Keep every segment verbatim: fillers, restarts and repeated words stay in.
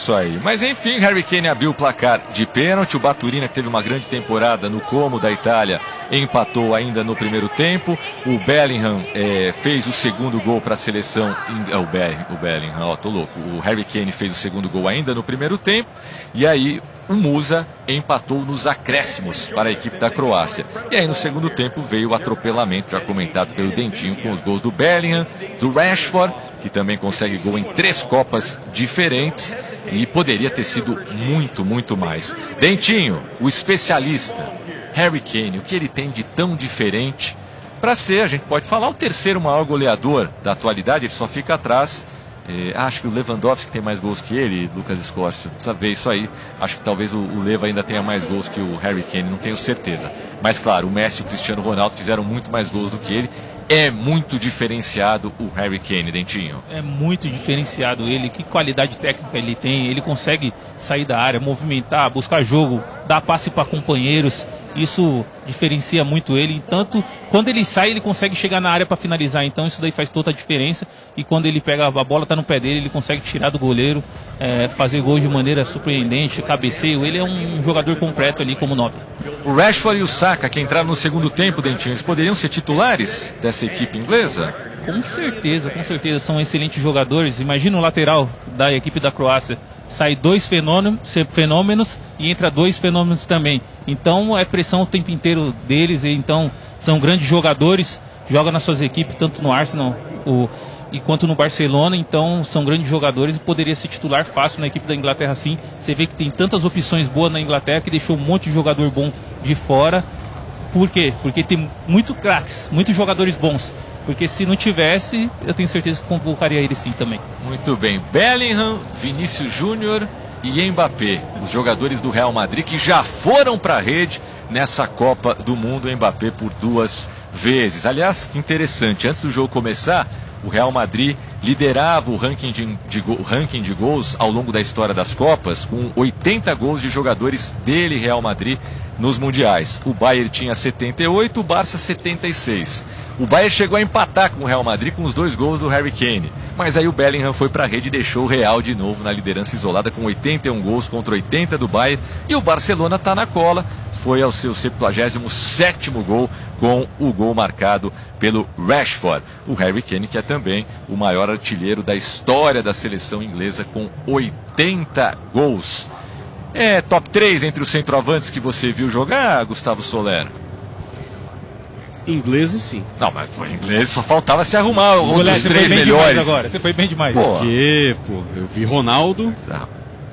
isso aí. Mas enfim, Harry Kane abriu o placar de pênalti. O Baturina, que teve uma grande temporada no Como da Itália, empatou ainda no primeiro tempo. O Bellingham é, fez o segundo gol para a seleção. É, o, Be o Bellingham, ó, tô louco. O Harry Kane fez o segundo gol ainda no primeiro tempo. E aí o Musa empatou nos acréscimos para a equipe da Croácia. E aí no segundo tempo veio o atropelamento, já comentado pelo Dentinho, com os gols do Bellingham, do Rashford, que também consegue gol em três Copas diferentes, e poderia ter sido muito, muito mais. Dentinho, o especialista, Harry Kane, o que ele tem de tão diferente para ser, a gente pode falar, o terceiro maior goleador da atualidade. Ele só fica atrás. É, acho que o Lewandowski tem mais gols que ele, Lucas Escócio. Precisa ver isso aí. Acho que talvez o, o Leva ainda tenha mais gols que o Harry Kane, não tenho certeza. Mas claro, o Messi e o Cristiano Ronaldo fizeram muito mais gols do que ele. É muito diferenciado o Harry Kane, Dentinho. É muito diferenciado ele. Que qualidade técnica ele tem. Ele consegue sair da área, movimentar, buscar jogo, dar passe para companheiros. Isso diferencia muito ele. Tanto quando ele sai, ele consegue chegar na área para finalizar. Então isso daí faz toda a diferença. E quando ele pega a bola, tá no pé dele, ele consegue tirar do goleiro, é, fazer gols de maneira surpreendente, cabeceio. Ele é um jogador completo ali como nove. O Rashford e o Saka, que entraram no segundo tempo, Dentinho, eles poderiam ser titulares dessa equipe inglesa? Com certeza, com certeza. São excelentes jogadores. Imagina o lateral da equipe da Croácia. Sai dois fenômenos, fenômenos e entra dois fenômenos também. Então é pressão o tempo inteiro deles. E então são grandes jogadores, jogam nas suas equipes, tanto no Arsenal o, e quanto no Barcelona. Então são grandes jogadores e poderia ser titular fácil na equipe da Inglaterra, sim. Você vê que tem tantas opções boas na Inglaterra que deixou um monte de jogador bom de fora. Por quê? Porque tem muito craques, muitos jogadores bons. Porque se não tivesse, eu tenho certeza que convocaria ele sim também. Muito bem. Bellingham, Vinícius Júnior e Mbappé, os jogadores do Real Madrid que já foram para a rede nessa Copa do Mundo. Mbappé por duas vezes. Aliás, que interessante, antes do jogo começar, o Real Madrid liderava o ranking de, de, o ranking de gols ao longo da história das Copas, com oitenta gols de jogadores dele, Real Madrid, nos mundiais. O Bayern tinha setenta e oito, o Barça setenta e seis. O Bayern chegou a empatar com o Real Madrid com os dois gols do Harry Kane. Mas aí o Bellingham foi para a rede e deixou o Real de novo na liderança isolada com oitenta e um gols contra oitenta do Bayern. E o Barcelona está na cola. Foi ao seu septuagésimo sétimo gol com o gol marcado pelo Rashford. O Harry Kane, que é também o maior artilheiro da história da seleção inglesa, com oitenta gols. É top três entre os centroavantes que você viu jogar, Gustavo Soler? Ingleses, sim. Não, mas foi inglês, só faltava se arrumar um Soler, dos você três foi bem melhores. demais agora. Você foi bem demais. Pô. Porque, pô, eu vi Ronaldo. Ah.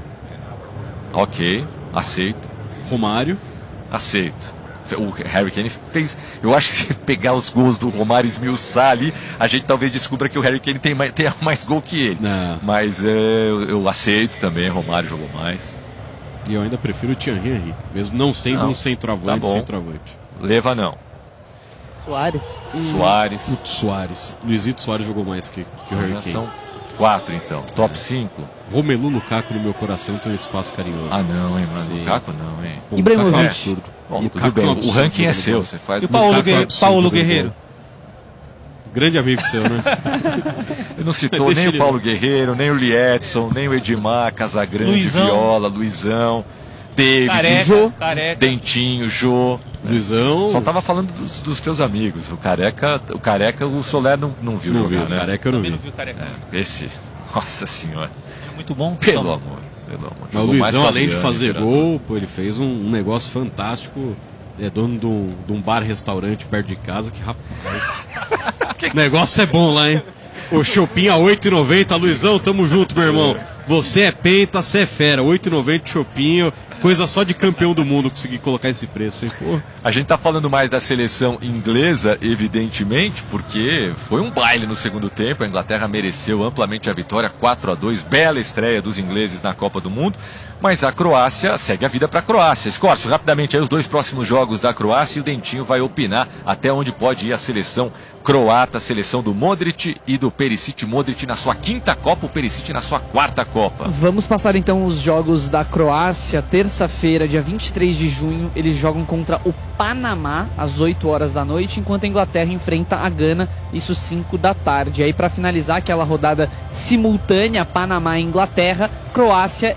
Ok, aceito. Romário. Aceito. O Harry Kane fez... Eu acho que se pegar os gols do Romário e esmiuçar ali, a gente talvez descubra que o Harry Kane tem mais, tem mais gol que ele. Não. Mas é, eu, eu aceito também, Romário jogou mais. E eu ainda prefiro o Thierry Henry, mesmo não sendo não, um centroavante, tá bom. centroavante. Leva não. Soares. E... Soares. Putz, Soares. Luizito Soares jogou mais que, que o Harry Kane. São quatro então. Top cinco. Romelu Lukaku no meu coração tem um espaço carinhoso. Ah não, hein, mano. Sim. Lukaku não, hein. Pô, Ibrahimovic. Lukaku é um absurdo. Bom, Lukaku tudo bem. é um O absurdo, ranking é né, seu, bom. você faz... E o Paulo, Lukaku é um Guerre... absurdo, Paulo né, Guerreiro? Grande amigo seu, né? Ele não citou Deixa nem ele o Paulo lá. Guerreiro, nem o Liedson, nem o Edmar, Casagrande, Luizão. Viola, Luizão, David, Careca, Jô, careca. Dentinho, Jô. Luizão. Só tava falando dos, dos teus amigos. O Careca, o Careca, o Soler não, não viu Não jogar, viu, né? careca eu não Também vi. não viu Careca. É, esse, nossa senhora. É muito bom. Pelo Então, amor, pelo amor. Mas o Jogou mais Luizão, com a além de Liane, fazer cara. gol, pô, ele fez um, um negócio fantástico. É dono de um, de um bar-restaurante perto de casa, que rapaz. O negócio é bom lá, hein? O Chopin a oito e noventa, Luizão, tamo junto, meu irmão. Você é penta, você é fera. oito e noventa Chopinho, coisa só de campeão do mundo conseguir colocar esse preço, hein? Pô. A gente tá falando mais da seleção inglesa, evidentemente, porque foi um baile no segundo tempo. A Inglaterra mereceu amplamente a vitória, quatro a dois, bela estreia dos ingleses na Copa do Mundo. Mas a Croácia segue a vida para a Croácia. Escórcio, rapidamente aí os dois próximos jogos da Croácia e o Dentinho vai opinar até onde pode ir a seleção croata, a seleção do Modric e do Perisic. Modric na sua quinta Copa, o Perisic na sua quarta Copa. Vamos passar então os jogos da Croácia. Terça-feira, dia vinte e três de junho, eles jogam contra o Panamá às oito horas da noite, enquanto a Inglaterra enfrenta a Gana, isso cinco da tarde. E aí, para finalizar aquela rodada simultânea Panamá e Inglaterra, Croácia